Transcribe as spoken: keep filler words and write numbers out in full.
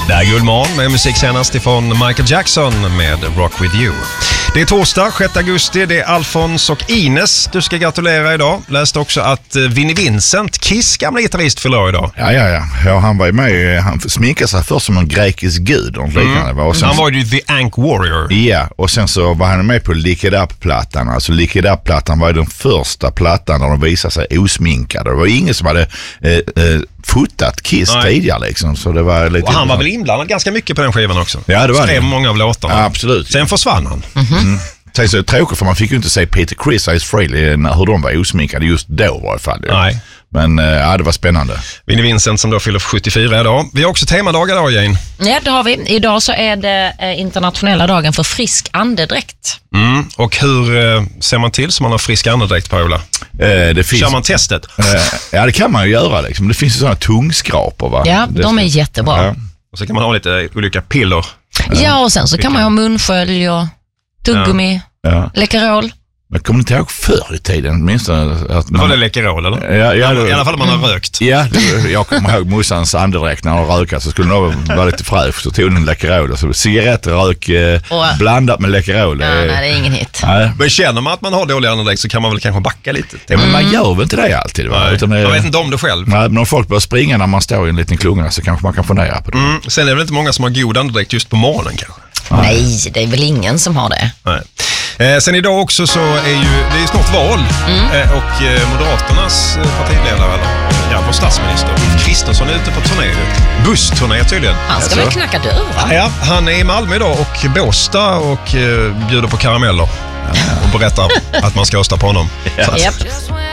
Det är Guldmorgon med musik senast ifrån Michael Jackson med Rock With You. Det är torsdag, sjätte augusti. Det är Alfons och Ines du ska gratulera idag. Läste också att Vinnie Vincent, Kiss gamla gitarrist, fyller idag. Ja, ja, ja. ja han var ju med. Han sminkade sig först som en grekisk gud. Och mm. och sen, han var ju The Ankh Warrior. Ja, och sen så var han med på Lick It Up-plattan. Alltså Lick It Up-plattan var ju den första plattan där de visade sig osminkade. Det var ingen som hade eh, eh, fotat Kiss Nej. tidigare liksom. Så det var lite och han var väl inblandad ganska mycket på den skivan också. Ja, det var Skrev det. många av låtarna. Ja, absolut. Sen försvann han. Mm-hmm. Mm. Det är så tråkigt för man fick ju inte se Peter Criss och Ace Frehley hur de var osminkade just då i alla fall. Nej. Men ja, det var spännande. Vinnie Vincent som då fyller sjuttiofyra idag. Vi har också temadagar idag, Jane. Ja, det har vi. Idag så är det internationella dagen för frisk andedräkt. Mm. Och hur eh, ser man till så man har frisk andedräkt, Paula? Eh, det finns, Kör man testet? Eh, ja, det kan man ju göra. Liksom. Det finns ju sådana tungskrapor, va? Ja, det, de är jättebra. Ja. Och så kan man ha lite olika piller. Ja, och sen så kan man ha munskölj och tuggummi, ja. Läkerol. Men kommer inte ihåg förr i tiden minst att man... Var det Läkerol eller? Ja, ja, I alla fall om man har rökt. Ja, det, jag kommer ihåg morsans andedräkt när hon rökat så skulle nog vara lite fräsch, så tog den Läkerol. Så cigarettrök eh, och, blandat med Läkerol. Ja, nej, det är ingen hit. Nej. Men känner man att man har dålig andedräkt så kan man väl kanske backa lite. Ja, men man gör väl inte det alltid, va? Nej, Utan man vet inte om det själv. Nej, men om folk börjar springa när man står i en liten klunga så kanske man kan fundera på det. Mm. Sen är det väl inte många som har god andedräkt just på morgonen kanske. Nej, det är väl ingen som har det. Nej. Eh, sen idag också så är ju det är snart val mm. eh, och eh, Moderaternas partiledare, eller ja, vår statsminister Ulf Kristersson är ute på turné. Bussturné tydligen. Han ska alltså, väl knacka dörrar? Ja, han är i Malmö idag och Båstad och eh, bjuder på karameller och berättar att man ska rösta på honom. Ja. Yep.